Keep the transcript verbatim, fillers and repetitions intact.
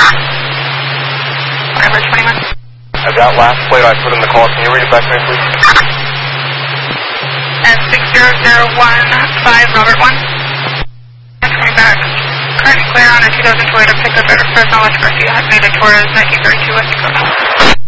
Whatever, twenty-one. Uh, that last plate I put in the call, can you read it back to me, please? And six zero zero one five, Robert one. Coming back. Current clear on a two thousand Toyota pickup at Fresno, West Garcia. Native Torres, nineteen thirty-two, West Dakota.